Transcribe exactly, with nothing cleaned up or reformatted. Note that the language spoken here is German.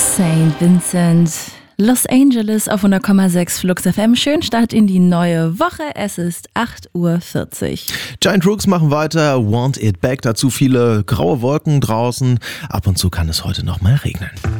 Saint Vincent, Los Angeles auf hundert Komma sechs Flux F M. Schön Start in die neue Woche. Es ist acht Uhr vierzig. Giant Rooks machen weiter. Want It Back. Dazu viele graue Wolken draußen. Ab und zu kann es heute noch mal regnen.